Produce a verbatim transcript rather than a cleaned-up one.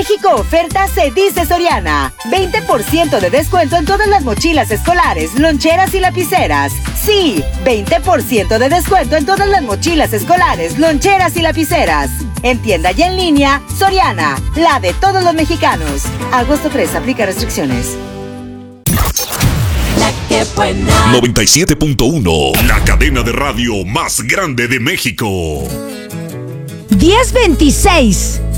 México oferta se dice Soriana. veinte por ciento de descuento en todas las mochilas escolares, loncheras y lapiceras. Sí, veinte por ciento de descuento en todas las mochilas escolares, loncheras y lapiceras. En tienda y en línea, Soriana, la de todos los mexicanos. Agosto tres, aplica restricciones. La que buena. noventa y siete punto uno, la cadena de radio más grande de México. diez veintiséis.